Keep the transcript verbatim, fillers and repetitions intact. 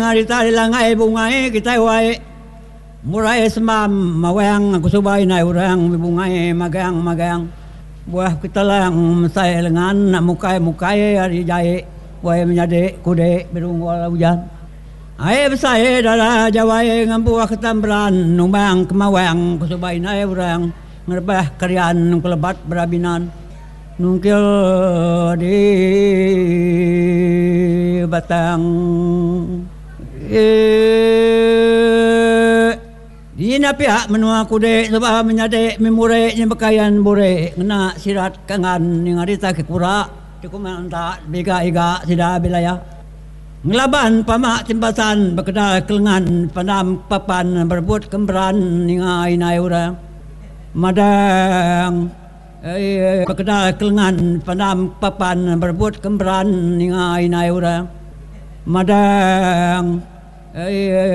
Ngarita dilangai bungai kita wai murai semam mawang aku subai nai urang bungai magang magang buah kita lang saya lengan nak mukai mukai hari jai wai menjadi kude berung wala hujan ai besai dara jawai ngambuah ketamberan numbang kemawang aku subai nai urang ngerbah karian kelebat berabinan nungkil di batang eh dina pihak menua kude sebab menyade memure nya bekayan bore ngena sirat kangan ning arita ke kura cukup tak bega iga sida bilaya ngelaban pamak timpasan bekedal kelengan pandam papan berbut kemberan ning ainai urang madang eh bekedal kelengan pandam papan berbut kemberan ning ainai urang madang eh